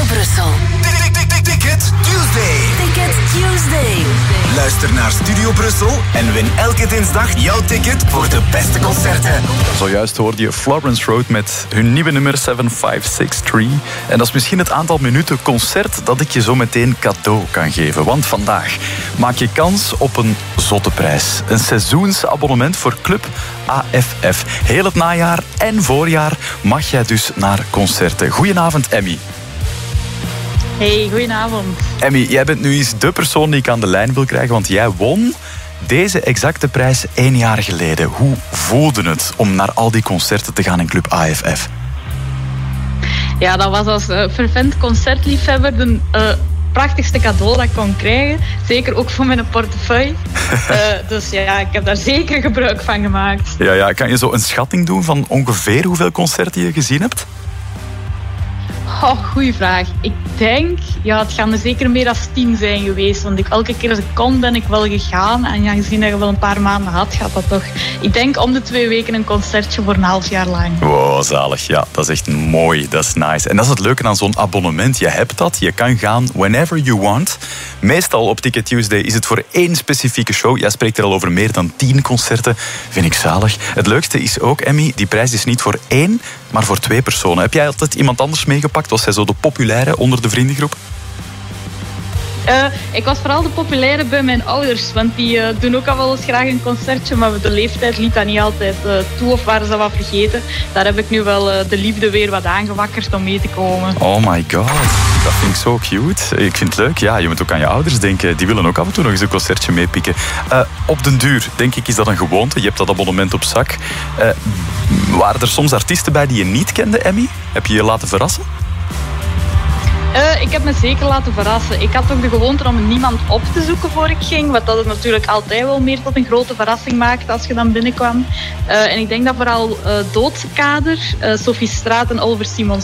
Brussel. Ticket Tuesday. Ticket Tuesday. Luister naar Studio Brussel en win elke dinsdag jouw ticket voor de beste concerten. Zojuist hoorde je Florence Road met hun nieuwe nummer 7563. En dat is misschien het aantal minuten concert dat ik je zo meteen cadeau kan geven. Want vandaag maak je kans op een zotte prijs. Een seizoensabonnement voor Club AFF. Heel het najaar en voorjaar mag jij dus naar concerten. Goedenavond, Emmy. Hey, goedenavond. Emmy, jij bent nu eens de persoon die ik aan de lijn wil krijgen, want jij won deze exacte prijs 1 jaar geleden. Hoe voelde het om naar al die concerten te gaan in Club AFF? Ja, dat was als fervent concertliefhebber de prachtigste cadeau dat ik kon krijgen. Zeker ook voor mijn portefeuille. Dus ja, ik heb daar zeker gebruik van gemaakt. Ja, kan je zo een schatting doen van ongeveer hoeveel concerten je gezien hebt? Goeie vraag. Ik denk, het gaan er zeker meer dan 10 zijn geweest. Want elke keer als ik kon, ben ik wel gegaan. En ja, gezien dat je wel een paar maanden had, gaat dat toch... Ik denk om de 2 weken een concertje voor een half jaar lang. Wow, zalig. Ja, dat is echt mooi. Dat is nice. En dat is het leuke aan zo'n abonnement. Je hebt dat. Je kan gaan whenever you want. Meestal op Ticket Tuesday is het voor 1 specifieke show. Jij spreekt er al over meer dan 10 concerten. Vind ik zalig. Het leukste is ook, Emmy, die prijs is niet voor 1, maar voor 2 personen. Heb jij altijd iemand anders meegepakt? Was zij zo de populaire onder de vriendengroep? Ik was vooral de populaire bij mijn ouders. Want die doen ook al wel eens graag een concertje. Maar de leeftijd liet dat niet altijd toe of waren ze wat vergeten. Daar heb ik nu wel de liefde weer wat aangewakkerd om mee te komen. Oh my god, dat vind ik zo cute. Ik vind het leuk. Ja, je moet ook aan je ouders denken. Die willen ook af en toe nog eens een concertje meepikken. Op den duur, denk ik, is dat een gewoonte. Je hebt dat abonnement op zak. Waren er soms artiesten bij die je niet kende, Emmy? Heb je je laten verrassen? Ik heb me zeker laten verrassen. Ik had ook de gewoonte om niemand op te zoeken voor ik ging. Wat dat het natuurlijk altijd wel meer tot een grote verrassing maakte als je dan binnenkwam. En ik denk dat vooral Doodse Kader, Sophie Straat en Oliver Simons